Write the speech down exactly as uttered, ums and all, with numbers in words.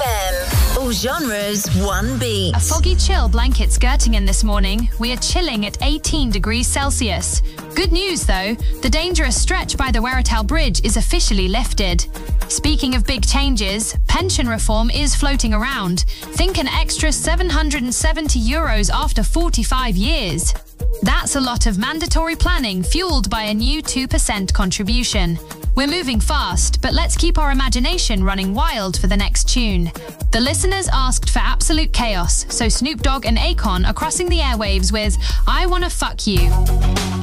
F M. All genres, one beat. A foggy chill blanket skirting in this morning. We are chilling at eighteen degrees Celsius. Good news though, the dangerous stretch by the Weretal Bridge is officially lifted. Speaking of big changes, pension reform is floating around. Think an extra seven hundred seventy euros after forty-five years. That's a lot of mandatory planning fueled by a new two percent contribution. We're moving fast, but let's keep our imagination running wild for the next tune. The listeners asked for absolute chaos, so Snoop Dogg and Akon are crossing the airwaves with I Wanna Fuck You.